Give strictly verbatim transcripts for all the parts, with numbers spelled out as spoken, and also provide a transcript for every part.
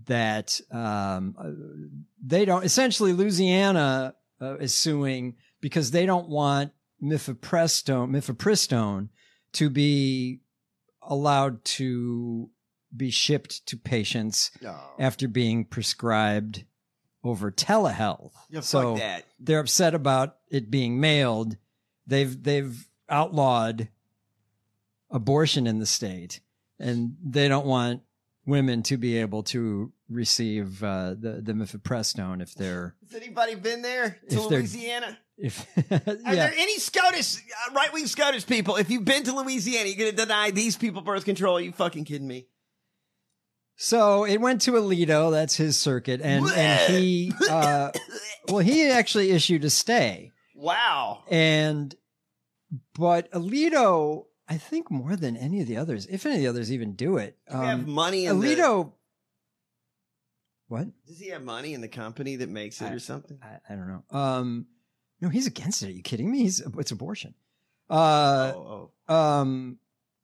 that um, they don't, essentially Louisiana uh, is suing because they don't want mifepristone, mifepristone to be allowed to be shipped to patients oh. after being prescribed over telehealth. Yeah, so fuck that. They're upset about it being mailed. They've they've outlawed abortion in the state, and they don't want women to be able to receive uh, the the mifepristone if they're. Has anybody been there to Louisiana? If yeah. Are there yeah. any SCOTUS, uh, right wing SCOTUS people? If you've been to Louisiana, you're gonna deny these people birth control? Are you fucking kidding me? So it went to Alito. That's his circuit, and and he, uh, well, he actually issued a stay. Wow. And, but Alito, I think more than any of the others, if any of the others even do it, um, have money. In Alito. The, what? Does he have money in the company that makes it I, or something? I, I don't know. Um, no, he's against it. Are you kidding me? He's it's abortion. Uh, oh, oh. Um.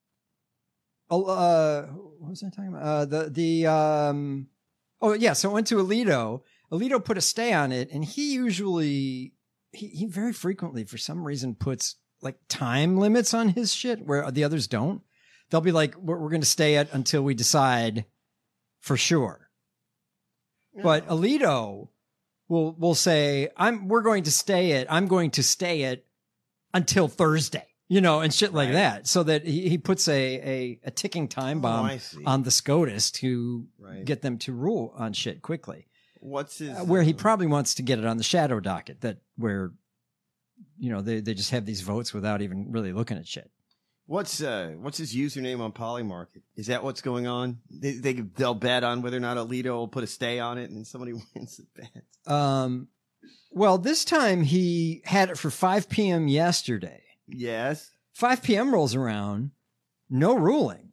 Uh, what was I talking about? Uh, the the um. Oh yeah, so it went to Alito. Alito put a stay on it, and he usually he he very frequently, for some reason, puts like time limits on his shit where the others don't. They'll be like, "We're, we're going to stay it until we decide for sure." No. But Alito will will say, "I'm we're going to stay it. I'm going to stay it until Thursday." You know, and shit like right. that, so that he, he puts a, a, a ticking time bomb oh, on the SCOTUS to right. get them to rule on shit quickly. What's his? Uh, where uh, he probably wants to get it on the shadow docket, that where, you know, they, they just have these votes without even really looking at shit. What's uh what's his username on Polymarket? Is that what's going on? They, they they'll bet on whether or not Alito will put a stay on it, and somebody wins the bet. Um, well, this time he had it for five p.m. yesterday. Yes. five p.m. rolls around, no ruling.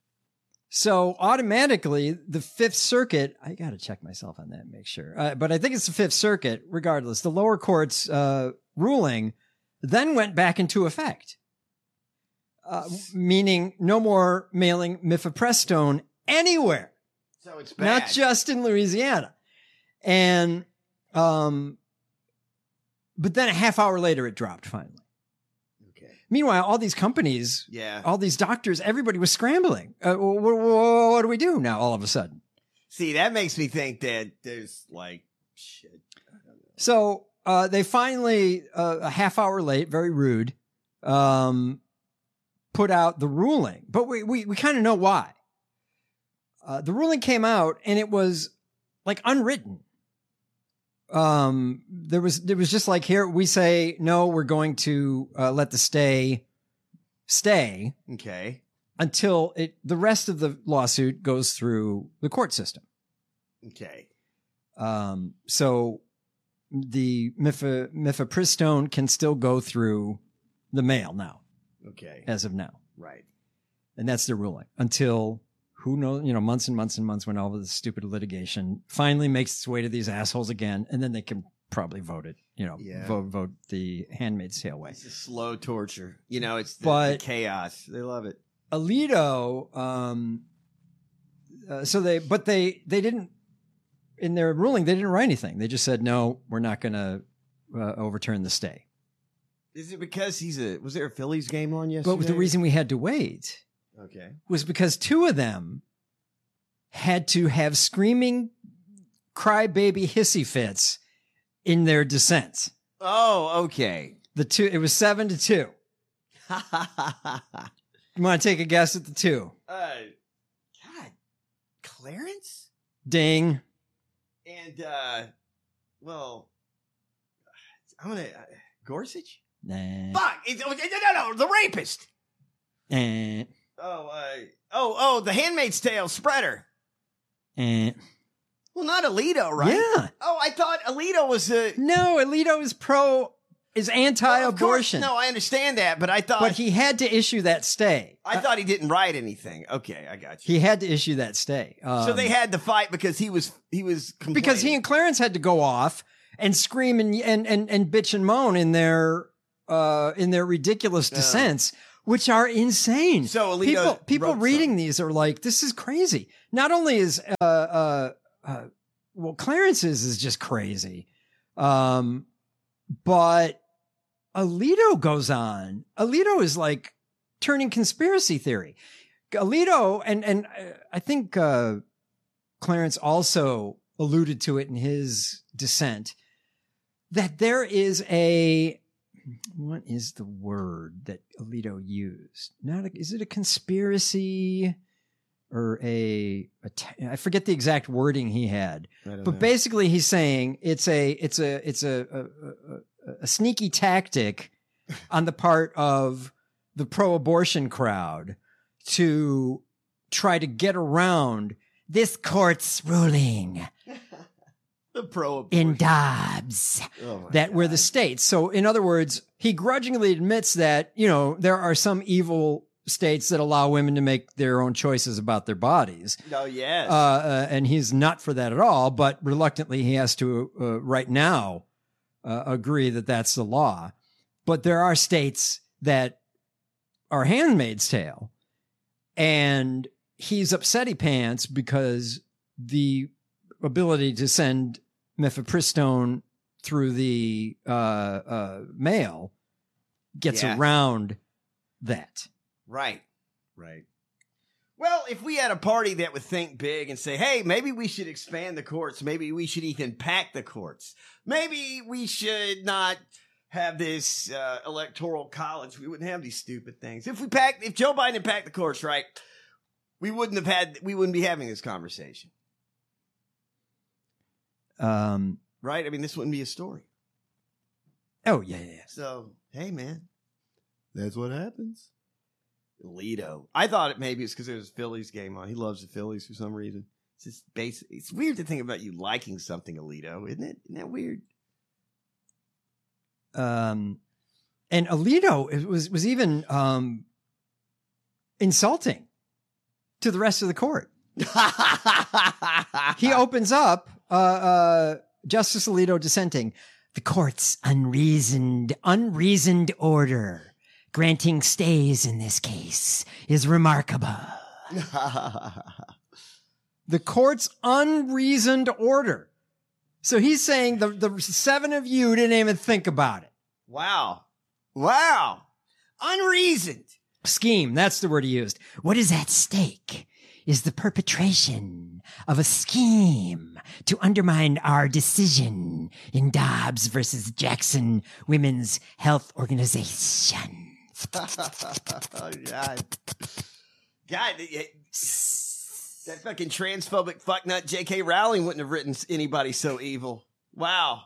So automatically, the Fifth Circuit, I got to check myself on that and make sure. Uh, but I think it's the Fifth Circuit, regardless. The lower court's uh, ruling then went back into effect, uh, meaning no more mailing mifepristone anywhere. So it's bad. Not just in Louisiana. And, um, but then a half hour later, it dropped finally. Meanwhile, all these companies, yeah, all these doctors, everybody was scrambling. Uh, what, what, what do we do now all of a sudden? See, that makes me think that there's like shit. I don't know. So uh, they finally, uh, a half hour late, very rude, um, put out the ruling. But we, we, we kind of know why. Uh, the ruling came out and it was like unwritten. Um, there was, there was just like, here we say, no, we're going to, uh, let the stay stay. Okay. Until it, the rest of the lawsuit goes through the court system. Okay. Um, so the mif- mifepristone can still go through the mail now. Okay. As of now. Right. And that's the ruling until who knows, you know, months and months and months when all of this stupid litigation finally makes its way to these assholes again, and then they can probably vote it, you know, yeah. vote vote the Handmaid's Tale way. It's a slow torture. You know, it's the, but the chaos. They love it. Alito, um, uh, so they, but they, they didn't, in their ruling, they didn't write anything. They just said, no, we're not going to uh, overturn the stay. Is it because he's a, was there a Phillies game on yesterday? But the reason we had to wait okay. was because two of them had to have screaming crybaby hissy fits in their dissents. Oh, okay. The two, it was seven to two. You want to take a guess at the two? Uh, God, Clarence? Ding. And, uh, well, I'm going to, uh, Gorsuch? Nah. Fuck! It's, no, no, no, the rapist! Eh. Oh, uh, oh, oh, the Handmaid's Tale spreader. Eh. Well, not Alito, right? Yeah. Oh, I thought Alito was a... No, Alito is pro, is anti-abortion. Well, no, I understand that, but I thought... But he had to issue that stay. I uh, thought he didn't write anything. Okay, I got you. He had to issue that stay. Um, so they had to fight because he was, he was complaining. Because he and Clarence had to go off and scream and, and, and, and bitch and moan in their, uh, in their ridiculous dissents. Uh. Which are insane. So Alito people, people reading something. these are like, this is crazy. Not only is uh, uh, uh, well, Clarence's is just crazy. Um, but Alito goes on. Alito is like turning conspiracy theory. Alito, and, and I think, uh, Clarence also alluded to it in his dissent, that there is a, what is the word that Alito used? Not a, is it a conspiracy or a, a t- I forget the exact wording he had, but know. basically he's saying it's a, it's a, it's a, a, a, a sneaky tactic on the part of the pro-abortion crowd to try to get around this court's ruling. The pro in Dobbs oh that God. were the states. So in other words, he grudgingly admits that, you know, there are some evil states that allow women to make their own choices about their bodies. Oh, yes. Uh, uh, and he's not for that at all, but reluctantly he has to uh, right now uh, agree that that's the law. But there are states that are Handmaid's Tale, and he's upsetty pants because the ability to send mifepristone through the uh, uh, mail gets Yeah. around that. Right. Right. Well, if we had a party that would think big and say, hey, maybe we should expand the courts. Maybe we should even pack the courts. Maybe we should not have this uh, electoral college. We wouldn't have these stupid things. If we packed, if Joe Biden had packed the courts, right, we wouldn't have had, we wouldn't be having this conversation. Um, right? I mean, this wouldn't be a story. Oh, yeah, yeah, yeah. So, hey, man, that's what happens. Alito. I thought it maybe it's because there was a Phillies game on. He loves the Phillies for some reason. It's just basic. It's weird to think about you liking something, Alito, isn't it? Isn't that weird? Um, and Alito it was was even um insulting to the rest of the court. He opens up, uh, uh, Justice Alito dissenting, the court's unreasoned, unreasoned order granting stays in this case is remarkable. The court's unreasoned order. So he's saying the, the seven of you didn't even think about it. Wow. Wow. Unreasoned. Scheme. That's the word he used. What is at stake is the perpetration of a scheme to undermine our decision in Dobbs versus Jackson Women's Health Organization. Oh, God. God, it, that fucking transphobic fucknut J K Rowling wouldn't have written anybody so evil. Wow.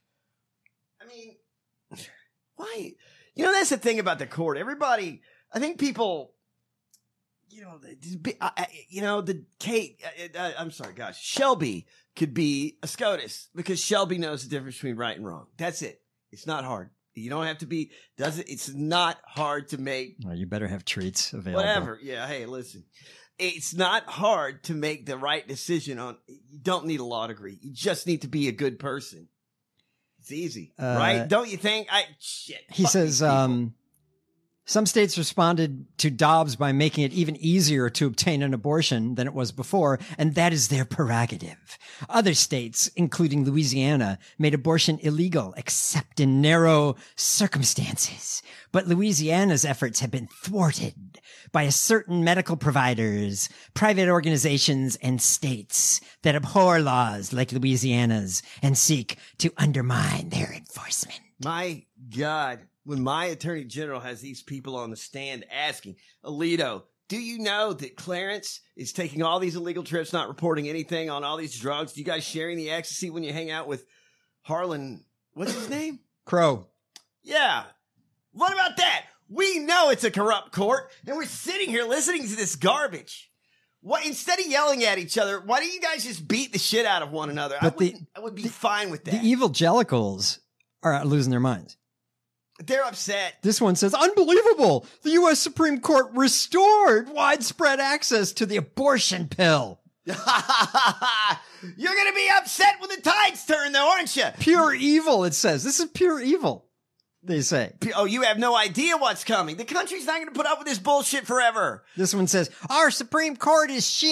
I mean, why? You know, that's the thing about the court. Everybody, I think people, you know, you know, the Kate, uh, I'm sorry, gosh, Shelby could be a SCOTUS because Shelby knows the difference between right and wrong. That's it. It's not hard. You don't have to be, does it? It's not hard to make. Well, you better have treats available. Whatever. Yeah. Hey, listen, it's not hard to make the right decision on, you don't need a law degree. You just need to be a good person. It's easy, Uh, right? Don't you think? I, shit. He Fuck says, these people. um, some states responded to Dobbs by making it even easier to obtain an abortion than it was before, and that is their prerogative. Other states, including Louisiana, made abortion illegal except in narrow circumstances. But Louisiana's efforts have been thwarted by a certain medical providers, private organizations, and states that abhor laws like Louisiana's and seek to undermine their enforcement. My God, when my attorney general has these people on the stand asking, Alito, do you know that Clarence is taking all these illegal trips, not reporting anything on all these drugs? Do you guys sharing the ecstasy when you hang out with Harlan? What's his name? Crow. Yeah. What about that? We know it's a corrupt court, and we're sitting here listening to this garbage. What, instead of yelling at each other, why don't you guys just beat the shit out of one another? But I, the- would, I would be the- fine with that. The evangelicals are losing their minds. They're upset. This one says, unbelievable! The U S Supreme Court restored widespread access to the abortion pill. You're going to be upset when the tides turn, though, aren't you? Pure evil, it says. This is pure evil, they say. Oh, you have no idea what's coming. The country's not going to put up with this bullshit forever. This one says, our Supreme Court is shit.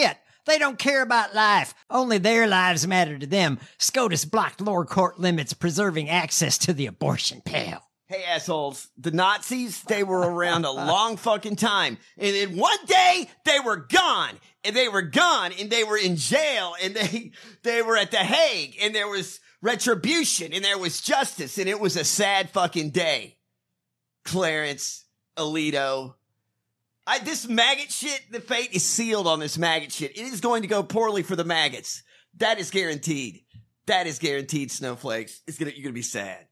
They don't care about life. Only their lives matter to them. SCOTUS blocked lower court limits, preserving access to the abortion pill. Hey, assholes, the Nazis, they were around a long fucking time. And then one day, they were gone. And they were gone, and they were in jail, and they they were at The Hague, and there was retribution, and there was justice, and it was a sad fucking day. Clarence, Alito. I, this maggot shit, the fate is sealed on this maggot shit. It is going to go poorly for the maggots. That is guaranteed. That is guaranteed, Snowflakes. It's gonna, you're gonna be sad.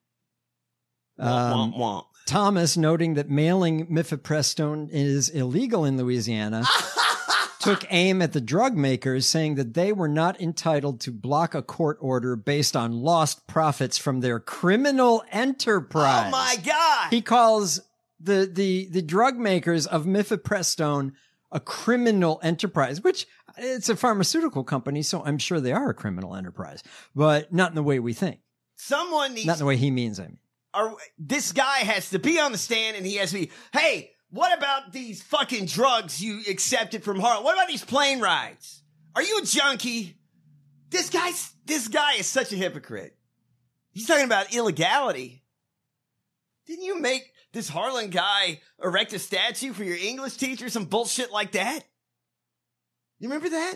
Um, womp, womp. Thomas, noting that mailing mifepristone is illegal in Louisiana, took aim at the drug makers, saying that they were not entitled to block a court order based on lost profits from their criminal enterprise. Oh my God. He calls the the the drug makers of mifepristone a criminal enterprise, which it's a pharmaceutical company, so I'm sure they are a criminal enterprise, but not in the way we think. Someone needs Not in the way he means, I mean. Or this guy has to be on the stand, and he has to be, hey, what about these fucking drugs you accepted from Harlem? What about these plane rides? Are you a junkie? This guy's, this guy is such a hypocrite. He's talking about illegality. Didn't you make this Harlan guy erect a statue for your English teacher? Some bullshit like that? You remember that?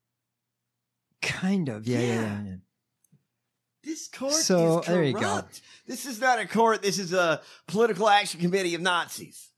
Kind of, yeah, yeah, Yeah. yeah. yeah. This court So, is corrupt. there you go. This is not a court. This is a political action committee of Nazis.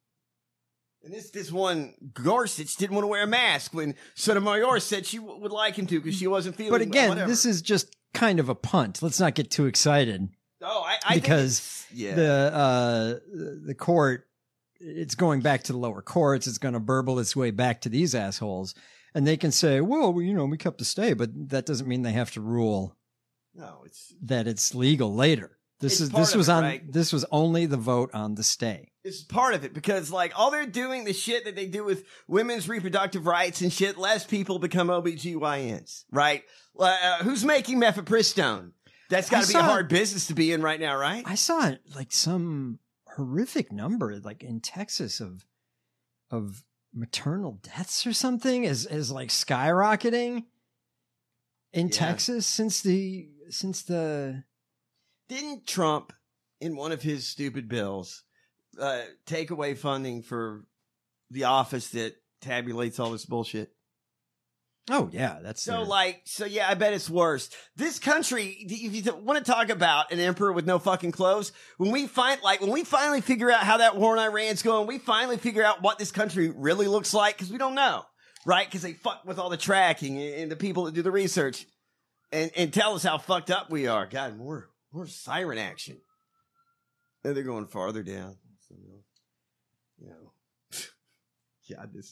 And this this one, Gorsuch, didn't want to wear a mask when Sotomayor said she w- would like him to because she wasn't feeling But again, whatever. this is just kind of a punt. Let's not get too excited. Oh, I, I because think it's- yeah. the uh, the court, it's going back to the lower courts. It's going to burble its way back to these assholes. And they can say, well, you know, we kept the stay, but that doesn't mean they have to rule no, it's that it's legal later. This It's is part this of was it, on right? this was only the vote on the stay. it's part of it because like all they're doing, the shit that they do with women's reproductive rights and shit, less people become O B G Y Ns, right? Uh, who's making mifepristone? That's got I to be a saw- hard business to be in right now, right? I saw like some horrific number, like in Texas, of of maternal deaths or something, is is like skyrocketing in Yeah. Texas since the since the Didn't Trump, in one of his stupid bills, uh, take away funding for the office that tabulates all this bullshit? oh yeah, that's So, their- like, so yeah, I bet it's worse. This country, if you want to talk about an emperor with no fucking clothes, when we find, like, when we finally figure out how that war in Iran's going, we finally figure out what this country really looks like, because we don't know, right? Because they fuck with all the tracking and, and the people that do the research and, and tell us how fucked up we are. God, more, more siren action. And they're going farther down. So, you know, yeah, this,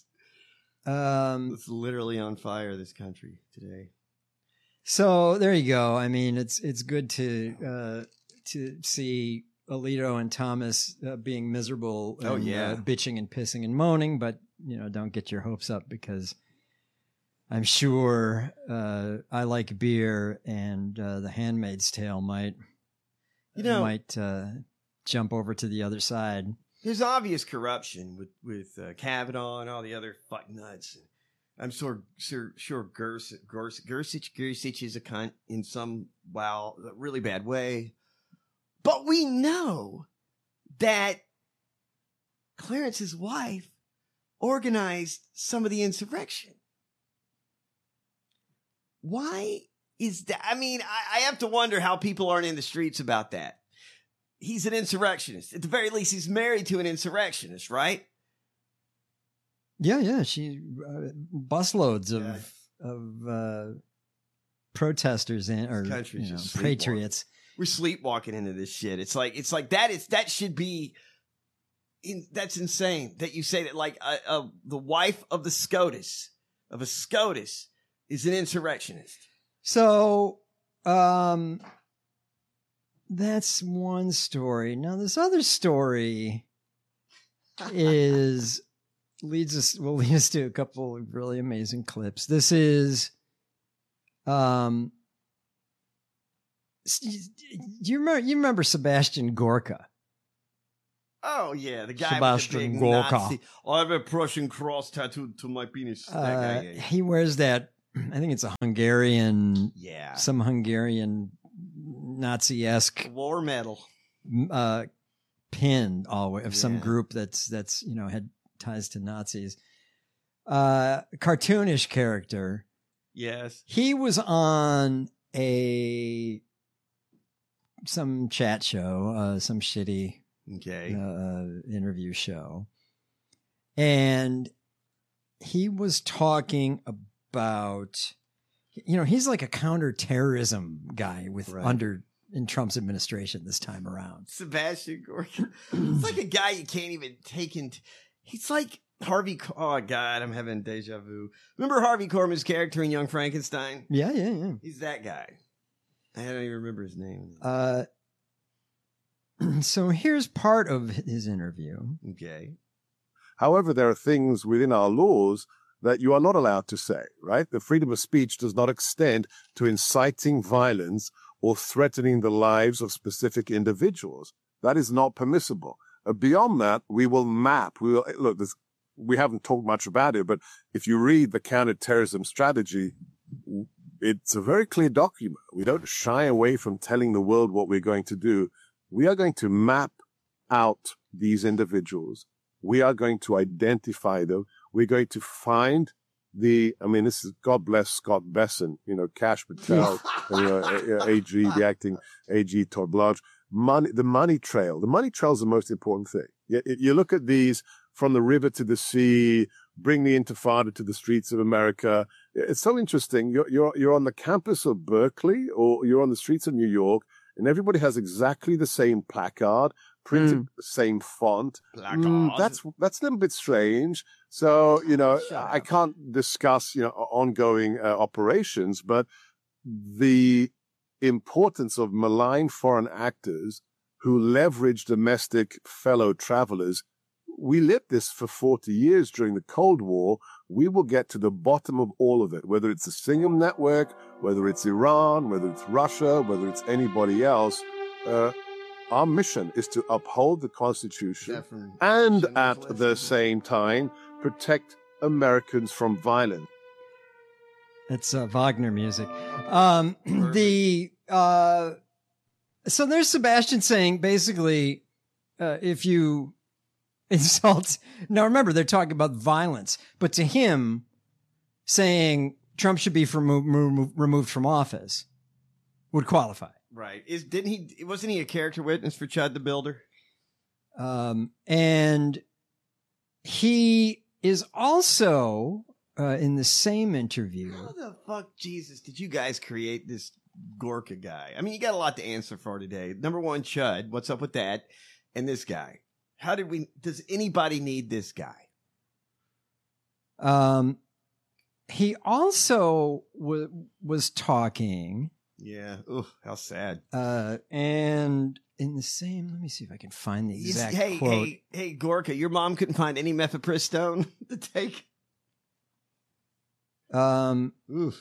um it's literally on fire, this country today. so there you go. I mean, it's it's good to uh to see Alito and Thomas uh, being miserable and Oh, yeah. uh, bitching and pissing and moaning, but you know, don't get your hopes up, because I'm sure uh I Like Beer and uh The Handmaid's Tale might You know- might uh jump over to the other side. There's obvious corruption with with uh, Kavanaugh and all the other fuck nuts. I'm sure sure sure Gers, Gers, Gersich Gersich is a cunt in some wow really bad way, but we know that Clarence's wife organized some of the insurrection. Why is that? I mean, I, I have to wonder how people aren't in the streets about that. He's an insurrectionist. At the very least, he's married to an insurrectionist, right? Yeah, yeah. She uh, busloads of Yeah. of uh, protesters and or This country's you know, just sleepwalking. patriots. We're sleepwalking into this shit. It's like it's like that is that should be. In, that's insane that you say that like uh, uh, the wife of the SCOTUS of a SCOTUS is an insurrectionist. So, um, that's one story. Now, this other story is leads us will lead us to a couple of really amazing clips. This is, um, s- do you remember? You remember Sebastian Gorka? Oh yeah, the guy Sebastian with the big Gorka. Nazi. I have a Prussian cross tattooed to my penis. That Uh, guy, yeah. he wears that. I think it's a Hungarian, Yeah. some Hungarian Nazi-esque War medal. uh, pin always of some Yeah. group that's that's you know had ties to Nazis. Uh, cartoonish character. Yes. He was on a some chat show, uh, some shitty Okay. uh, interview show, and he was talking about, you know, he's like a counterterrorism guy with Right. under in Trump's administration this time around. Sebastian Gorka. It's like a guy you can't even take into. He's like Harvey. Oh God, I'm having deja vu. Remember Harvey Korman's character in Young Frankenstein? Yeah, yeah, yeah. He's that guy. I don't even remember his name. Uh, so here's part of his interview. Okay. However, there are things within our laws that you are not allowed to say, right? The freedom of speech does not extend to inciting violence or threatening the lives of specific individuals. That is not permissible. Uh, beyond that, we will map. We will look. This, we haven't talked much about it, but if you read the counterterrorism strategy, it's a very clear document. We don't shy away from telling the world what we're going to do. We are going to map out these individuals. We are going to identify them. We're going to find the, I mean, this is, God bless Scott Besson, you know, Cash Patel, you know, A G, the acting A G Todd Blanche. Money, the money trail. The money trail is the most important thing. You, you look at these from the river to the sea, bring the Intifada to the streets of America. It's so interesting. You're, you're, you're on the campus of Berkeley or you're on the streets of New York, and everybody has exactly the same placard, printed Mm. the same font. Placard. Mm, that's that's a little bit strange. So you know, Shut I up. can't discuss you know ongoing uh, operations, but the importance of malign foreign actors who leverage domestic fellow travelers. We lived this for forty years during the Cold War. We will get to the bottom of all of it, whether it's the Singham Network, whether it's Iran, whether it's Russia, whether it's anybody else. Uh, our mission is to uphold the Constitution Definitely. and Schindler's at List. the same time protect Americans from violence. It's uh, Wagner music. Um, the uh, so there's Sebastian saying basically, uh, if you insult, now remember they're talking about violence, but to him, saying Trump should be from, remo- removed from office would qualify. Right. Is didn't he? Wasn't he a character witness for Chud the Builder? Um, and he is also uh, in the same interview. How the fuck, Jesus, did you guys create this Gorka guy? I mean, you got a lot to answer for today. Number one, Chud. What's up with that? And this guy. How did we? Does anybody need this guy? Um, he also w- was talking. Yeah. Ooh, how sad. Uh, and in the same, let me see if I can find the He's- exact hey, quote. hey, hey, Gorka, your mom couldn't find any mifepristone to take. Um, Oof.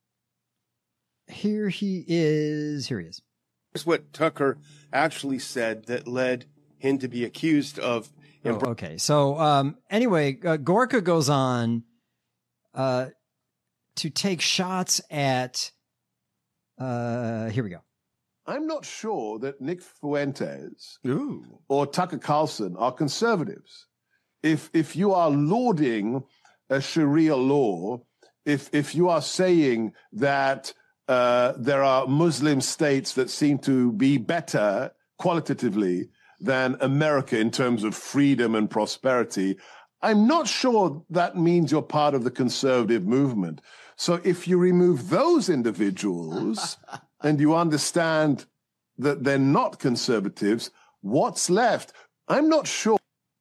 here he is. Here he is. Here's what Tucker actually said that led him to be accused of. Oh, okay. So, um, anyway, uh, Gorka goes on, uh, to take shots at, uh, here we go. I'm not sure that Nick Fuentes Ooh. or Tucker Carlson are conservatives. If if you are lauding a Sharia law, if if you are saying that uh, there are Muslim states that seem to be better qualitatively than America in terms of freedom and prosperity, I'm not sure that means you're part of the conservative movement. So if you remove those individuals and you understand that they're not conservatives, what's left? I'm not sure.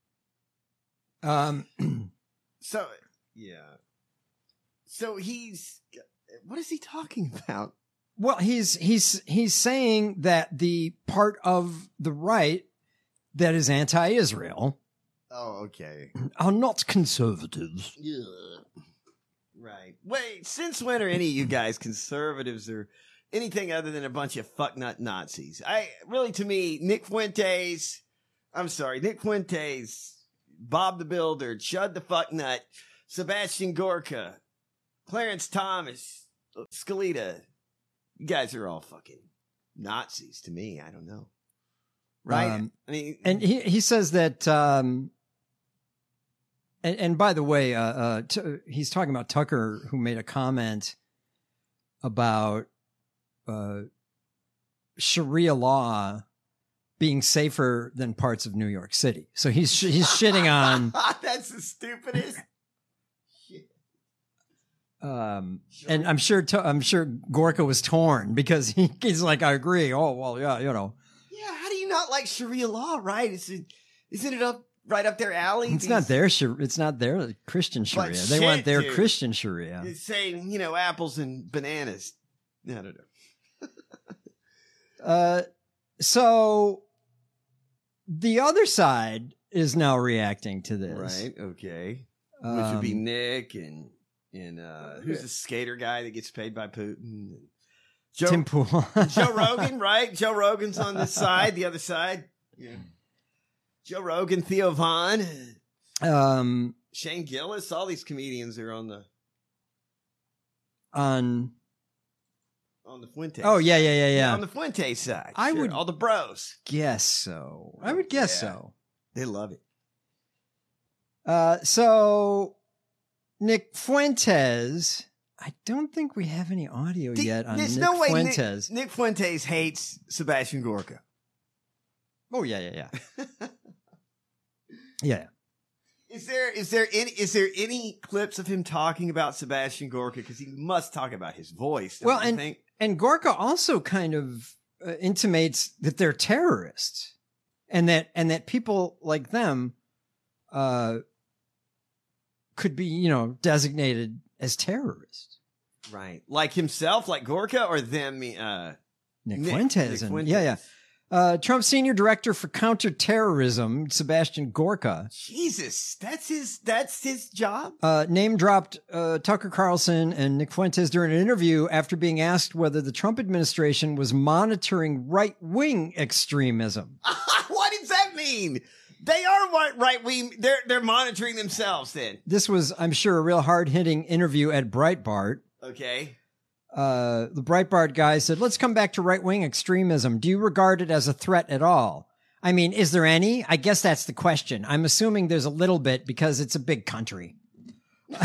Um, So, yeah. So he's. What is he talking about? well, he's, he's, he's saying that the part of the right that is anti-Israel Oh, okay. are not conservatives. Yeah. Right. Wait, since when are any of you guys conservatives or anything other than a bunch of fucknut Nazis? I really, to me, Nick Fuentes, I'm sorry, Nick Fuentes, Bob the Builder, Chud the Fucknut, Sebastian Gorka, Clarence Thomas, Scalita. You guys are all fucking Nazis to me. I don't know. Right? Um, I mean, And he, he says that, um, and, and by the way, uh, uh, t- he's talking about Tucker, who made a comment about uh, Sharia law being safer than parts of New York City. So he's sh- he's shitting on. That's the stupidest. Um, and I'm sure t- I'm sure Gorka was torn because he, he's like, I agree. Oh well, yeah, you know. Yeah, how do you not like Sharia law? Right? Is it, isn't it up right up their alley? It's These- not their Shar- it's not their Christian Sharia. They shit, want their dude. Christian Sharia. It's saying, you know, apples and bananas. I don't know. Uh, so the other side is now reacting to this. Right? Okay. Which would be Um, Nick and and uh, who's the skater guy that gets paid by Putin? Joe, Tim Pool. Joe Rogan, right? Joe Rogan's on this side, the other side. Yeah. Joe Rogan, Theo Vaughn, um, Shane Gillis, all these comedians are on the on. on the Fuentes. Oh yeah, yeah, yeah, yeah. On the Fuentes side. I Sure, would- all the bros. Guess so. I would guess Yeah. so. They love it. Uh, so Nick Fuentes. I don't think we have any audio Th- yet on There's Nick no way Nick, Fuentes. Nick Fuentes hates Sebastian Gorka. Oh yeah, yeah, yeah, yeah. Is there is there any is there any clips of him talking about Sebastian Gorka? Because he must talk about his voice. Don't Well, you and think? and Gorka also kind of uh, intimates that they're terrorists, and that and that people like them, uh, could be you know designated as terrorists. Right, like himself, like Gorka, or them. Uh, Nick, Nick- Fuentes, Nick and Fuentes. yeah, yeah. Uh, Trump's senior director for counterterrorism, Sebastian Gorka, Jesus, that's his that's his job. uh, name dropped uh, Tucker Carlson and Nick Fuentes during an interview after being asked whether the Trump administration was monitoring right wing extremism. What does that mean? They are right. right we they're they're monitoring themselves. Then This was, I'm sure, a real hard hitting interview at Breitbart. okay. Uh, the Breitbart guy said, let's come back to right wing extremism. Do you regard it as a threat at all? I mean, is there any? I guess that's the question. I'm assuming there's a little bit because it's a big country. This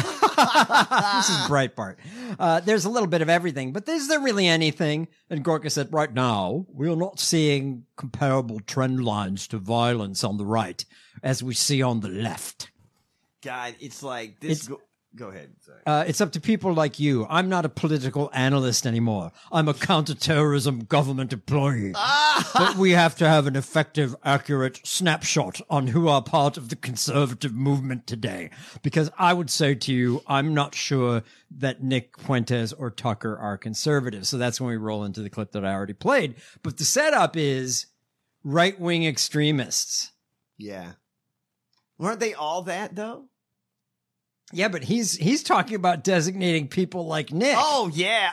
is Breitbart. Uh, there's a little bit of everything, but is there really anything? And Gorka said, right now, we're not seeing comparable trend lines to violence on the right as we see on the left. God, it's like this. It's- go, go ahead. Sorry. Uh, it's up to people like you. I'm not a political analyst anymore. I'm a counterterrorism government employee. But we have to have an effective, accurate snapshot on who are part of the conservative movement today. Because I would say to you, I'm not sure that Nick Fuentes or Tucker are conservative. So that's when we roll into the clip that I already played. But the setup is right-wing extremists. Yeah. Weren't they all that though? Yeah, but he's he's talking about designating people like Nick. Oh yeah,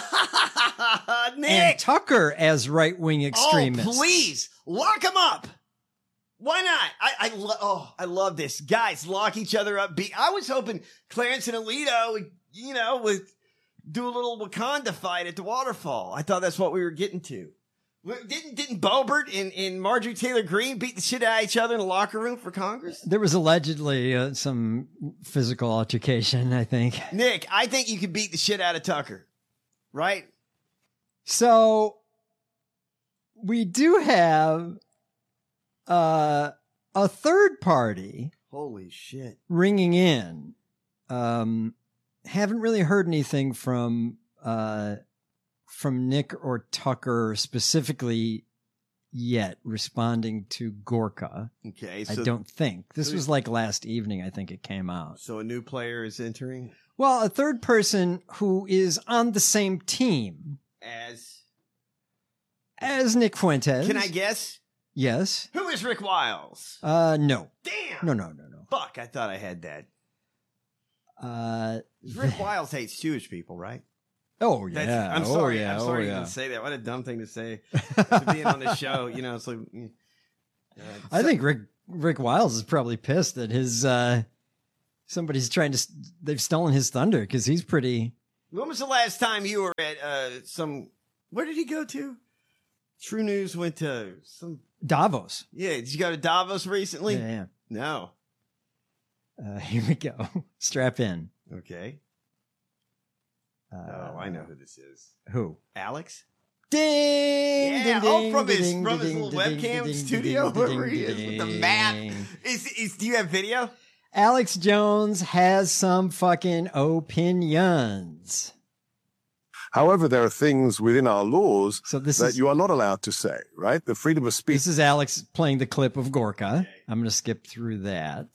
Nick. And Tucker as right-wing extremists. Oh, please lock them up. Why not? I I lo- oh I love this. Guys, lock each other up. Be I was hoping Clarence and Alito, would, you know, would do a little Wakanda fight at the waterfall. I thought that's what we were getting to. Didn't didn't Boebert and, and Marjorie Taylor Greene beat the shit out of each other in the locker room for Congress? There was allegedly uh, some physical altercation, I think. Nick, I think you could beat the shit out of Tucker, right? So we do have uh, a third party Holy shit. ringing in. Um, haven't really heard anything from uh, from Nick or Tucker specifically yet responding to Gorka. Okay, I so don't think. This so- was like last evening, I think it came out. so a new player is entering Well, a third person who is on the same team as. as Nick Fuentes. Can I guess? Yes. Who is Rick Wiles? Uh, no. Damn. No, no, no, no. Fuck, I thought I had that. Uh, Rick Wiles hates Jewish people, right? oh, That's- yeah. I'm sorry. Oh, yeah. I'm sorry oh, to yeah. even say that. What a dumb thing to say. To being on this show, you know, it's like. mm. I think Rick Rick Wiles is probably pissed that his uh, somebody's trying to they've stolen his thunder because he's pretty. When was the last time you were at uh, some? Where did he go to? True News went to some Davos. Yeah, did you go to Davos recently? Yeah, yeah. No. Uh, here we go. Strap in. Okay. Uh, oh, I know who this is. Who? Alex? Ding! Yeah, ding, oh, ding, from his, ding, from his ding, little ding, webcam ding, studio, ding, wherever he ding, is with the ding. map. Is, is, do you have video? Alex Jones has some fucking opinions. However, there are things within our laws so this that is, you are not allowed to say, right? The freedom of speech. This is Alex playing the clip of Gorka. Okay. I'm going to skip through that.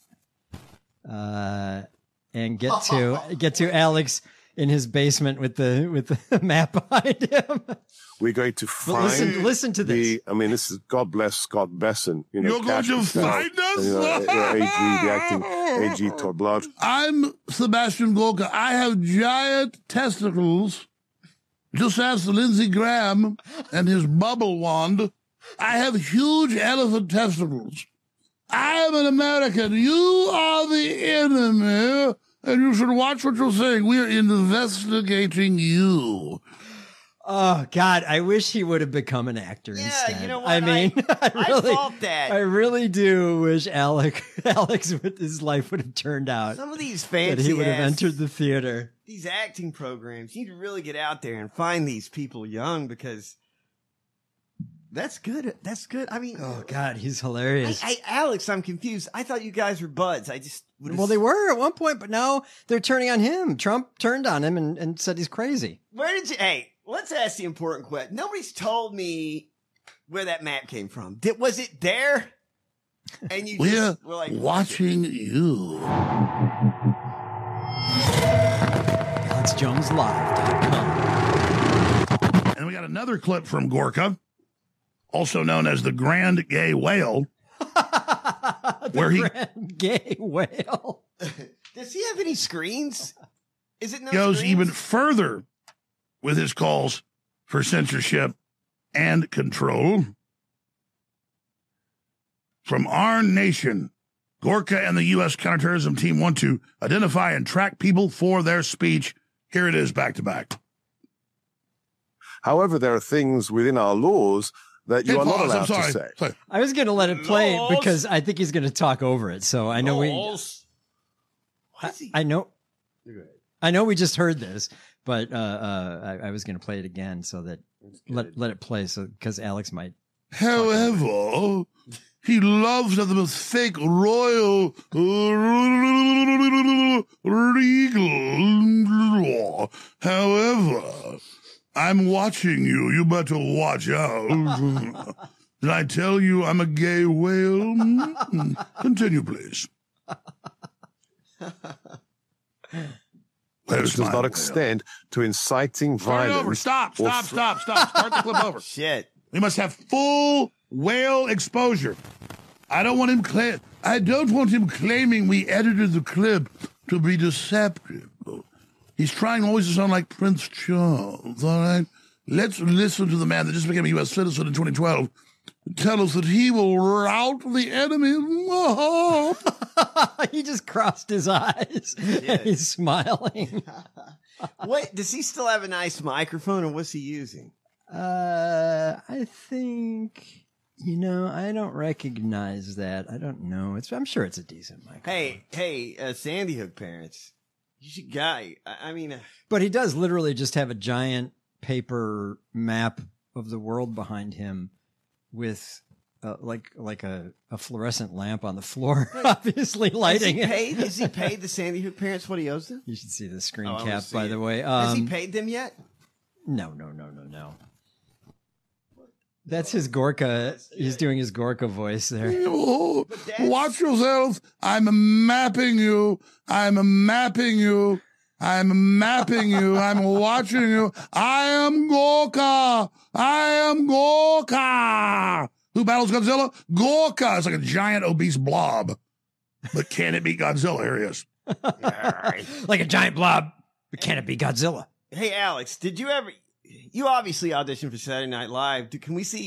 Uh, and get to get to Alex in his basement with the with the map behind him. We're going to find. Listen, listen to this. The, I mean, this is God bless Scott Besson. You know, You're going to find us. You know, A G, the acting A G Todd Blood. I'm Sebastian Gorka. I have giant testicles. Just ask Lindsey Graham and his bubble wand. I have huge elephant testicles. I am an American. You are the enemy, and you should watch what you're saying. We are investigating you. Oh, God, I wish he would have become an actor yeah, instead. You know what? I mean, I, I, really, I thought that. I really do wish Alec, Alex with his life would have turned out. Some of these fancy that he would have ass, entered the theater. These acting programs, you need to really get out there and find these people young because that's good. That's good. I mean, oh, God, he's hilarious. I, I, Alex, I'm confused. I thought you guys were buds. I just well, they were at one point, but now they're turning on him. Trump turned on him and, and said he's crazy. Where did you? Hey, let's ask the important question. Nobody's told me where that map came from. Did was it there? And you we're just were like watching you. Alex Jones Live dot com. And we got another clip from Gorka, also known as the Grand Gay Whale. the where he Grand Gay Whale. Does he have any screens? Is it no goes screens? even further with his calls for censorship and control. From our nation, Gorka and the U S counterterrorism team want to identify and track people for their speech. Here it is, back to back. However, there are things within our laws that you Hit are not pause, allowed I'm sorry. to say. Sorry. I was going to let it play Laws. because I think he's going to talk over it. So I know Laws. we. What is he? I know. Go ahead. I know we just heard this, but uh, uh, I, I was going to play it again so that let let it play, so because Alex might. However, he loves to have the most fake royal regal. However, I'm watching you. You better watch out. Did I tell you I'm a gay whale? Continue, please. This does not extend to inciting Start it over. violence. Stop, or stop, fr- stop, stop. Start the clip over. Shit. We must have full whale exposure. I don't want him cla- I don't want him claiming we edited the clip to be deceptive. He's trying always to sound like Prince Charles, all right? Let's listen to the man that just became a U S citizen in twenty twelve tell us that he will rout the enemy. He just crossed his eyes. And he's smiling. Wait, does he still have a nice microphone, or what's he using? Uh, I think, you know, I don't recognize that. I don't know. It's I'm sure it's a decent microphone. Hey, hey, uh, Sandy Hook parents, you should guy. I, I mean, uh, But he does literally just have a giant paper map of the world behind him with uh, like like a, a fluorescent lamp on the floor, obviously lighting has it. he paid? Has he paid the Sandy Hook parents what he owes them? You should see the screen Oh, I wanna cap, see by it. the way. Has he Um, paid them yet? No, no, no, no, no. That's his Gorka. He's doing his Gorka voice there. Oh, watch yourself. I'm mapping you. I'm mapping you. I'm mapping you. I'm watching you. I am Gorka. I am Gorka. Who battles Godzilla? Gorka. It's like a giant obese blob. But can it beat Godzilla? Here he is. Like a giant blob. But can it be Godzilla? Hey, Alex, did you ever? You obviously auditioned for Saturday Night Live. Do, can we see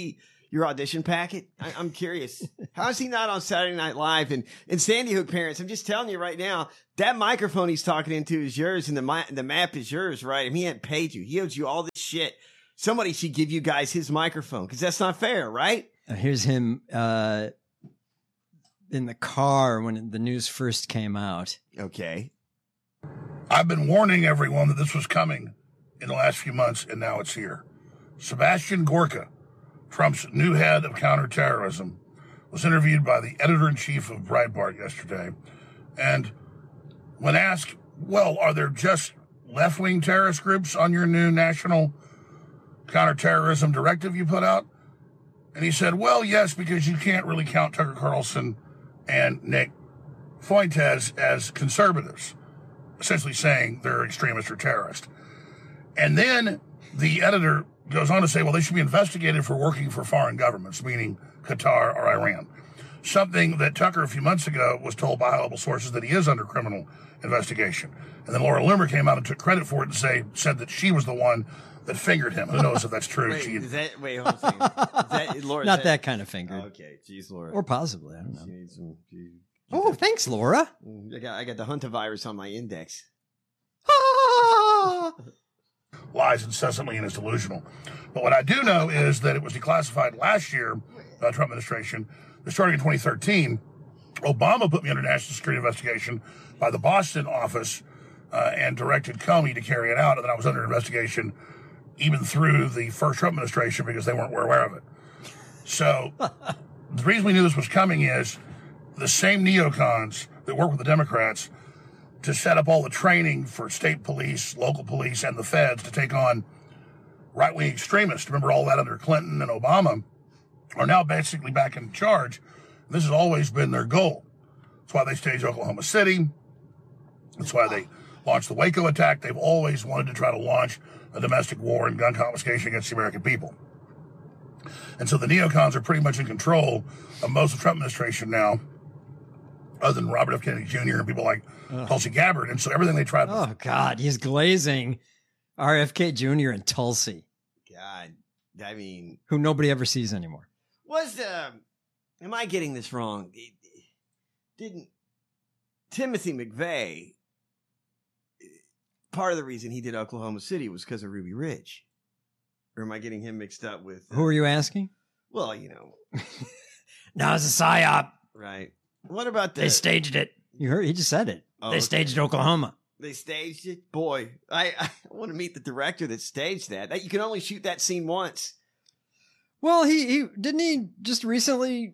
your audition packet? I, I'm curious. How is he not on Saturday Night Live? And, and Sandy Hook parents, I'm just telling you right now, that microphone he's talking into is yours, and the mi- the map is yours, right? And he hadn't paid you. He owes you all this shit. Somebody should give you guys his microphone, because that's not fair, right? Uh, here's him uh, in the car when the news first came out. Okay. I've been warning everyone that this was coming in the last few months, and now it's here. Sebastian Gorka, Trump's new head of counterterrorism, was interviewed by the editor-in-chief of Breitbart yesterday. And when asked, well, are there just left-wing terrorist groups on your new national counterterrorism directive you put out? And he said, well, yes, because you can't really count Tucker Carlson and Nick Fuentes as conservatives, essentially saying they're extremists or terrorists. And then the editor goes on to say, well, they should be investigated for working for foreign governments, meaning Qatar or Iran. Something that Tucker a few months ago was told by high-level sources that he is under criminal investigation. And then Laura Loomer came out and took credit for it and say, said that she was the one that fingered him. Who knows if that's true? Wait, she, is that, wait, hold on a second. Is that, Laura, is Not that, that kind of finger. Okay, geez, Laura. Or possibly, I don't know. She needs some, she- Oh, thanks, Laura. I got, I got the hantavirus on my index. lies incessantly and is delusional. But what I do know is that it was declassified last year, uh, Trump administration, starting in twenty thirteen. Obama put me under national security investigation by the Boston office uh, and directed Comey to carry it out. And then I was under investigation even through the first Trump administration because they weren't aware of it. So the reason we knew this was coming is the same neocons that work with the Democrats to set up all the training for state police, local police, and the feds to take on right-wing extremists. Remember all that under Clinton and Obama are now basically back in charge. This has always been their goal. That's why they staged Oklahoma City. That's why they launched the Waco attack. They've always wanted to try to launch a domestic war and gun confiscation against the American people. And so the neocons are pretty much in control of most of the Trump administration now, other than Robert F. Kennedy Junior and people like Ugh. Tulsi Gabbard. And so everything they tried. Oh, God, he's glazing R F K Junior and Tulsi. God, I mean. Who nobody ever sees anymore. Was, uh, am I getting this wrong? Didn't Timothy McVeigh, part of the reason he did Oklahoma City was because of Ruby Ridge? Or am I getting him mixed up with? Uh, Who are you asking? Well, you know. Now it's a psyop. Right. What about the... They staged it. You heard? He just said it. Oh, they okay. staged Oklahoma. They staged it? Boy, I, I want to meet the director that staged that. that. You can only shoot that scene once. Well, he, he didn't he just recently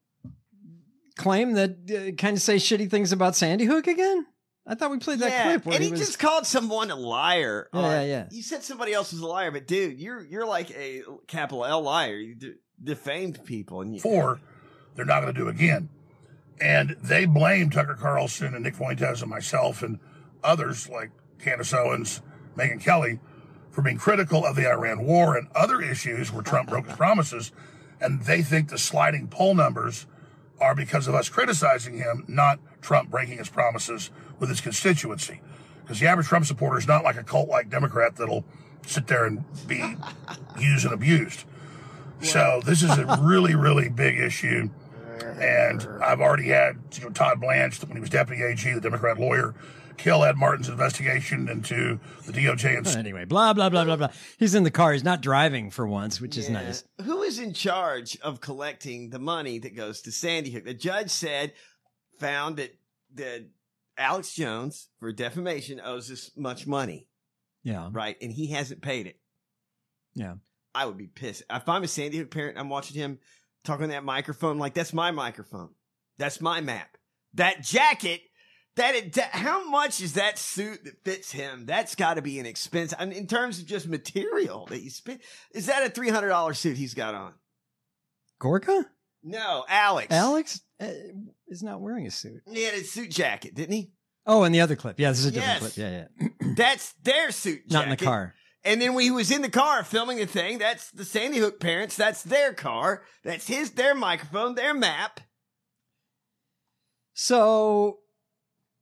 claim that uh, kind of say shitty things about Sandy Hook again? I thought we played that yeah, clip. Where and he, he was... just called someone a liar. Yeah, uh, yeah, yeah. You said somebody else was a liar, but dude, you're you're like a capital L liar. You de- defamed people. And you- Four, they're not going to do again. And they blame Tucker Carlson and Nick Fuentes and myself and others like Candace Owens, Megyn Kelly, for being critical of the Iran war and other issues where Trump broke his promises. And they think the sliding poll numbers are because of us criticizing him, not Trump breaking his promises with his constituency. Because the average Trump supporter is not like a cult-like Democrat that'll sit there and be used and abused. So this is a really, really big issue. And I've already had, you know, Todd Blanche, when he was deputy A G, the Democrat lawyer, kill Ed Martin's investigation into the D O J. And anyway, blah, blah, blah, blah, blah. He's in the car. He's not driving for once, which yeah. is nice. Who is in charge of collecting the money that goes to Sandy Hook? The judge said, found that, that Alex Jones, for defamation, owes this much money. Yeah. Right? And he hasn't paid it. Yeah. I would be pissed. If I'm a Sandy Hook parent, I'm watching him talk on that microphone, like, that's my microphone. That's my map. That jacket, that, it, that how much is that suit that fits him? That's got to be an expense. I mean, in terms of just material that you spend. Is that a three hundred dollars suit he's got on? Gorka? No, Alex. Alex uh, is not wearing a suit. He had a suit jacket, didn't he? Oh, and the other clip. Yeah, this is a different Yes. clip. Yeah, yeah. That's their suit jacket. Not in the car. And then when he was in the car filming the thing, that's the Sandy Hook parents. That's their car. That's his, their microphone, their map. So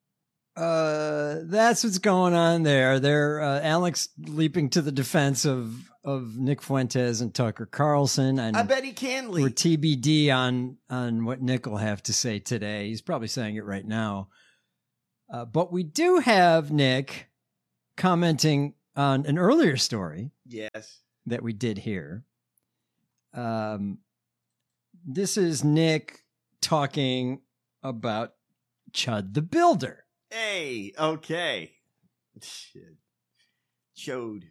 uh, that's what's going on there. They're uh, Alex leaping to the defense of of Nick Fuentes and Tucker Carlson. And I bet he can we're leap. T B D on on what Nick will have to say today. He's probably saying it right now. Uh, but we do have Nick commenting on an earlier story Yes. that we did here. Um, this is Nick talking about Chud the Builder. Hey, okay. Shit. Chode.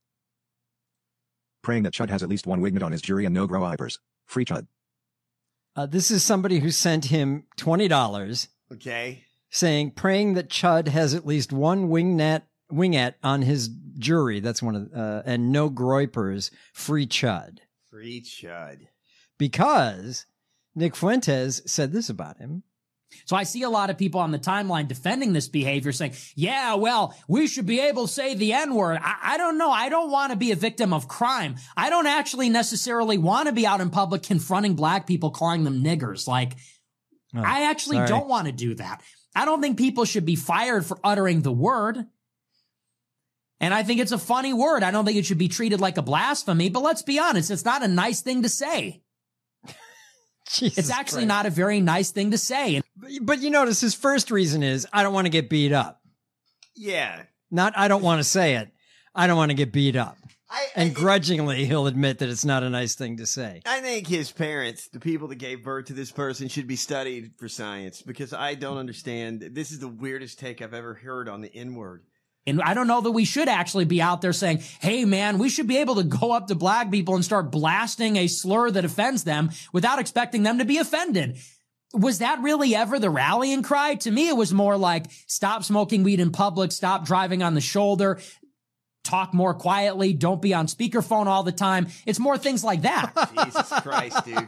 Praying that Chud has at least one Wignut on his jury and no grow eyebers. Free Chud. Uh, this is somebody who sent him twenty dollars Okay. saying, praying that Chud has at least one wingnet, wingette on his jury. That's one of, uh, and no groypers. Free Chud. Free Chud. Because Nick Fuentes said this about him. So I see a lot of people on the timeline defending this behavior saying, yeah, well, we should be able to say the N-word. I, I don't know. I don't want to be a victim of crime. I don't actually necessarily want to be out in public confronting black people, calling them niggers. Like, Oh, I actually sorry. don't want to do that. I don't think people should be fired for uttering the word. And I think it's a funny word. I don't think it should be treated like a blasphemy, but let's be honest, it's not a nice thing to say. Jesus It's actually Christ. not a very nice thing to say. And But, but you notice his first reason is, I don't want to get beat up. Yeah. Not, I don't want to say it. I don't want to get beat up. I, And I, grudgingly, he'll admit that it's not a nice thing to say. I think his parents, the people that gave birth to this person, should be studied for science because I don't understand. This is the weirdest take I've ever heard on the N-word. And I don't know that we should actually be out there saying, hey, man, we should be able to go up to black people and start blasting a slur that offends them without expecting them to be offended. Was that really ever the rallying cry? To me, it was more like, stop smoking weed in public, stop driving on the shoulder, talk more quietly, don't be on speakerphone all the time. It's more things like that. Jesus Christ, dude.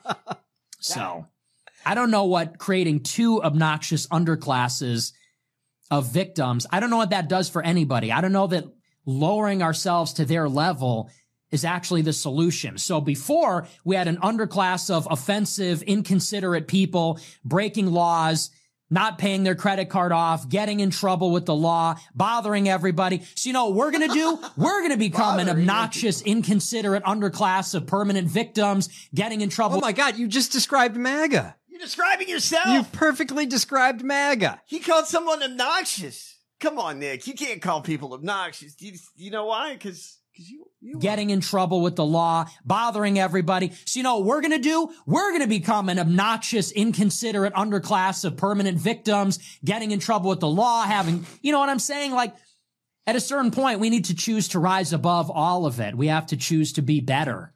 So I don't know what creating two obnoxious underclasses of victims, I don't know what that does for anybody. I don't know that lowering ourselves to their level is actually the solution. So before we had an underclass of offensive, inconsiderate people breaking laws, not paying their credit card off, getting in trouble with the law, bothering everybody. So you know what we're going to do? We're going to become an obnoxious, inconsiderate underclass of permanent victims, getting in trouble. Oh my God, you just described MAGA. You're describing yourself. You perfectly described MAGA. He called someone obnoxious. Come on, Nick. You can't call people obnoxious. Do you, you know why? Because you, you getting in trouble with the law, bothering everybody. So you know what we're going to do? We're going to become an obnoxious, inconsiderate underclass of permanent victims, getting in trouble with the law, having, you know what I'm saying? Like, at a certain point, we need to choose to rise above all of it. We have to choose to be better.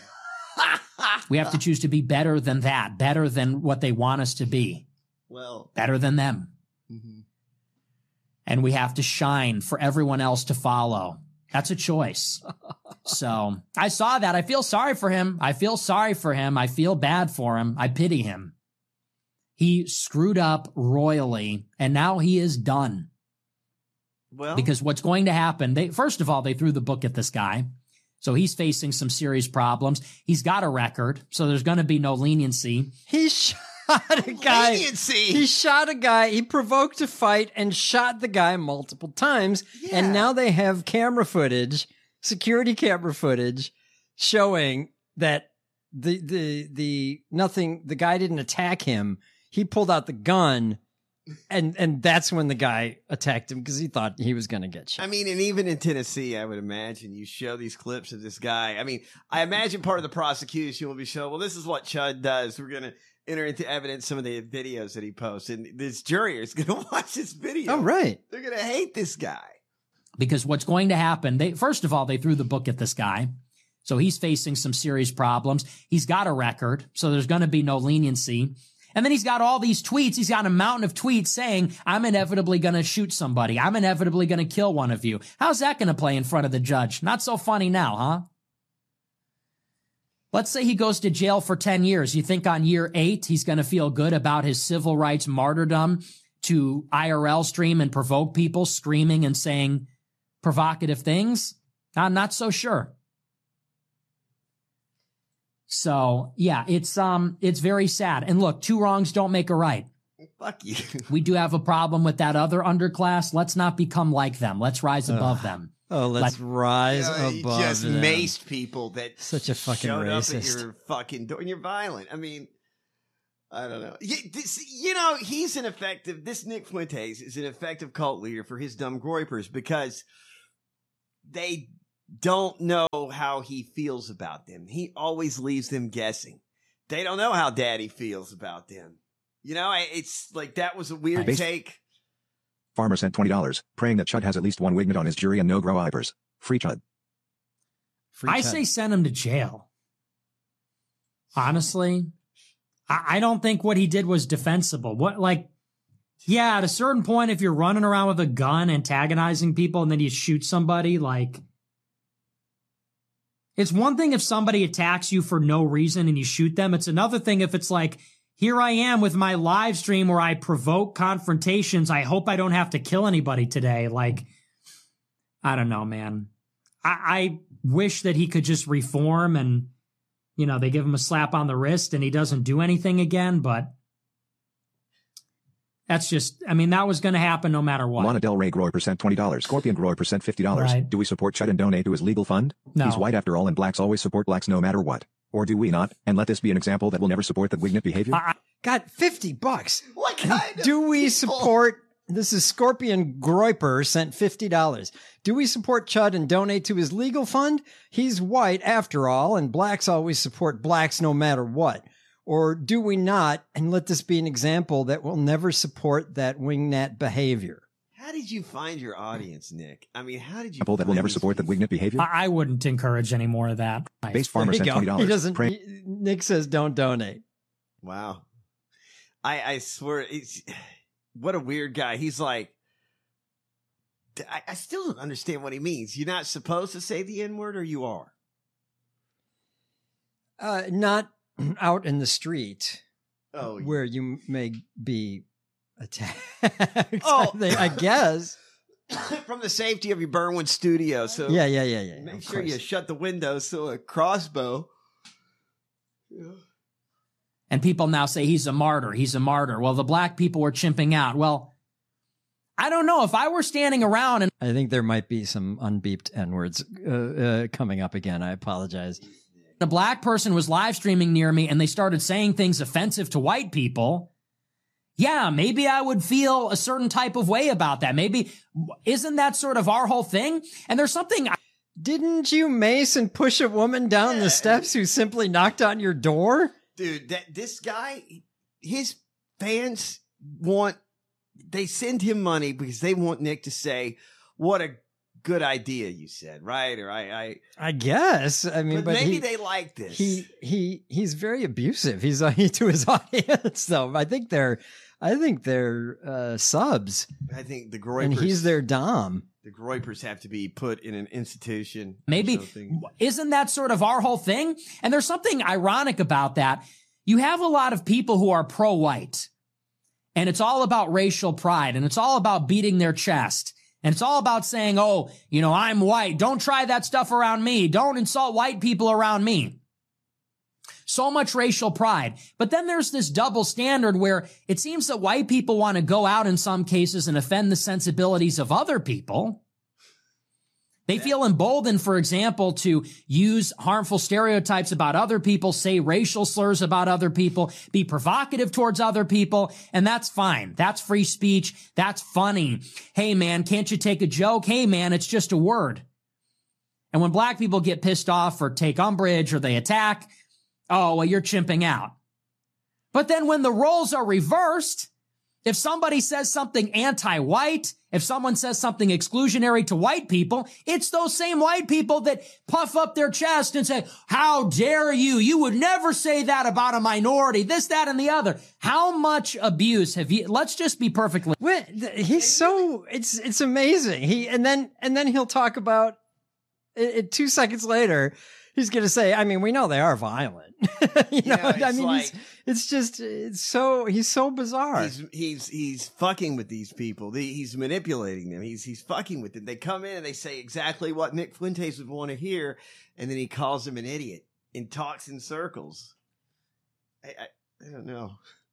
We have to choose to be better than that, better than what they want us to be, Well, better than them. mhm. And we have to shine for everyone else to follow. That's a choice. So I saw that. I feel sorry for him. I feel sorry for him. I feel bad for him. I pity him. He screwed up royally, and now he is done. well, Because what's going to happen, they first of all, they threw the book at this guy. So he's facing some serious problems. He's got a record, so there's going to be no leniency. He shot a guy. leniency. He shot a guy. He provoked a fight and shot the guy multiple times. Yeah. And now they have camera footage, security camera footage, showing that the the the nothing. The guy didn't attack him. He pulled out the gun, and and that's when the guy attacked him because he thought he was going to get shot. I mean, and even in Tennessee, I would imagine you show these clips of this guy. I mean, I imagine part of the prosecution will be showing, well, this is what Chud does. We're going to enter into evidence some of the videos that he posts. And this jury is going to watch this video. Oh, right. They're going to hate this guy. Because what's going to happen, they first of all, they threw the book at this guy. So he's facing some serious problems. He's got a record, so there's going to be no leniency. And then he's got all these tweets. He's got a mountain of tweets saying, I'm inevitably going to shoot somebody. I'm inevitably going to kill one of you. How's that going to play in front of the judge? Not so funny now, huh? Let's say he goes to jail for ten years. You think on year eight, he's going to feel good about his civil rights martyrdom to I R L stream and provoke people screaming and saying provocative things? I'm not so sure. So yeah, it's, um, it's very sad. And look, two wrongs don't make a right. Fuck you. We do have a problem with that other underclass. Let's not become like them. Let's rise above Ugh. them. Oh, let's rise You know, you above just them. maced people that Such a fucking showed racist. up at your fucking door, and you're violent. I mean, I don't know. You, this, you know, he's an effective. This Nick Fuentes is an effective cult leader for his dumb groypers because they don't know how he feels about them. He always leaves them guessing. They don't know how Daddy feels about them. You know, it's like that was a weird Based- take. Farmer sent twenty dollars, praying that Chud has at least one Wignut on his jury and no grow eyebers. Free Chud. Free I Chud. say send him to jail. Honestly, I, I don't think what he did was defensible. What, like, yeah, at a certain point, if you're running around with a gun antagonizing people and then you shoot somebody, like, it's one thing if somebody attacks you for no reason and you shoot them. It's another thing if it's like, here I am with my live stream where I provoke confrontations. I hope I don't have to kill anybody today. Like, I don't know, man. I, I wish that he could just reform and, you know, they give him a slap on the wrist and he doesn't do anything again. But that's just, I mean, that was going to happen no matter what. Lana Del Rey Groyper sent twenty dollars. Scorpion Groyper sent fifty dollars. Right. Do we support Chud and donate to his legal fund? No. He's white after all and blacks always support blacks no matter what. Or do we not? And let this be an example that will never support that Wignut behavior? I, Got fifty bucks. What kind of Do we people? support? This is Scorpion Groyper sent fifty dollars. Do we support Chud and donate to his legal fund? He's white after all, and blacks always support blacks no matter what. Or do we not? And let this be an example that will never support that wingnut behavior. How did you find your audience, Nick? I mean, how did you? Example that will find never these support that people? Wignut behavior? I I wouldn't encourage any more of that. Base Farmer There you sent go. twenty dollars. He doesn't. Pray- he- Nick says, "Don't donate." Wow, I I swear, it's what a weird guy. He's like, I, I still don't understand what he means. You're not supposed to say the N word, or you are. Uh, not out in the street Oh, where you may be attacked. Oh. I, think- I guess. from the safety of your Burnwood studio. So Yeah, yeah, yeah, yeah. make of sure you course. shut the windows so a crossbow. Yeah. And people now say he's a martyr. He's a martyr. Well, the black people were chimping out. Well, I don't know. If I were standing around and I think there might be some unbeeped N words uh, uh, coming up again. I apologize. a black person was live streaming near me and they started saying things offensive to white people, yeah, maybe I would feel a certain type of way about that. Maybe, isn't that sort of our whole thing? And there's something. I- Didn't you mace and push a woman down Yeah. the steps who simply knocked on your door? Dude, that this guy, his fans want, they send him money because they want Nick to say, what a good idea you said, right? Or I, I, I guess. I mean, but, but, maybe he, they like this. he he he's very abusive. He's uh, to his audience, though. I think they're, I think they're uh, subs, I think the Groypers, and he's their dom. the Groypers have to be put in an institution. or Maybe, something. isn't that sort of our whole thing? And there's something ironic about that. You have a lot of people who are pro-white, and it's all about racial pride, and it's all about beating their chest. And it's all about saying, oh, you know, I'm white. Don't try that stuff around me. Don't insult white people around me. So much racial pride. But then there's this double standard where it seems that white people want to go out in some cases and offend the sensibilities of other people. They feel emboldened, for example, to use harmful stereotypes about other people, say racial slurs about other people, be provocative towards other people, and that's fine. That's free speech. That's funny. Hey, man, can't you take a joke? Hey, man, it's just a word. And when black people get pissed off or take umbrage or they attack, oh, well, you're chimping out. But then when the roles are reversed, if somebody says something anti-white, if someone says something exclusionary to white people, it's those same white people that puff up their chest and say, how dare you? You would never say that about a minority, this, that, and the other. How much abuse have you, let's just be perfectly. What, he's so it's it's amazing. He and then and then he'll talk about it, it two seconds later. He's going to say, I mean, we know they are violent. you know, Yeah, I it's mean, like- he's, it's just, it's so, he's so bizarre. He's he's he's fucking with these people. The- He's manipulating them. He's he's fucking with them. They come in and they say exactly what Nick Fuentes would want to hear, and then he calls them an idiot and talks in circles. I I, I don't know.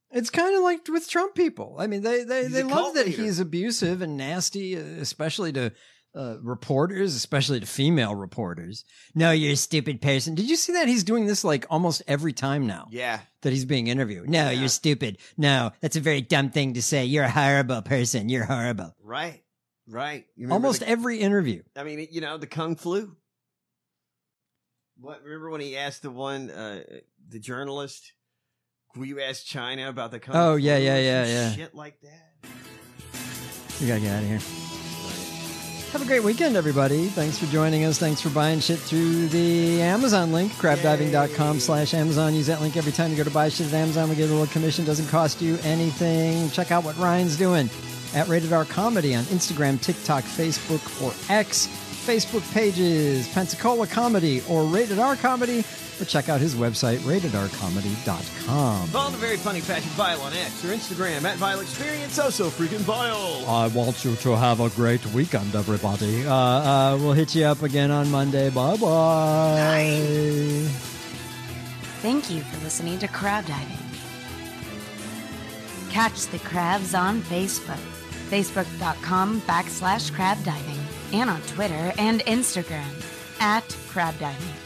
It's kind of like with Trump people. I mean, they they, He's they a love cult that leader. he's abusive and nasty, especially to uh, reporters, especially to female reporters. No, you're a stupid person. Did you see that? He's doing this like almost every time now Yeah. that he's being interviewed. No, Yeah. you're stupid. No, that's a very dumb thing to say. You're a horrible person. You're horrible. Right. Right. You remember Almost the- every interview. I mean, you know, the Kung Flu. What? Remember when he asked the one, uh, the journalist, will you ask China about the Kung Oh, Flu? yeah, yeah, or yeah, some yeah. Shit like that. We gotta get out of here. Have a great weekend, everybody. Thanks for joining us. Thanks for buying shit through the Amazon link, crabdiving.com slash Amazon. Use that link every time you go to buy shit at Amazon. We get a little commission. Doesn't cost you anything. Check out what Ryan's doing at Rated R Comedy on Instagram, TikTok, Facebook, or X. Facebook pages, Pensacola Comedy or Rated R Comedy, or check out his website, rated r comedy dot com. Follow the very funny Patrick Vile on X or Instagram at Vile Experience. Oh, so freaking vile. I want you to have a great weekend, everybody. Uh, uh, we'll hit you up again on Monday. Bye-bye. Thank you for listening to Crab Diving. Catch the crabs on Facebook, facebook.com backslash crab diving, and on Twitter and Instagram at crab diving.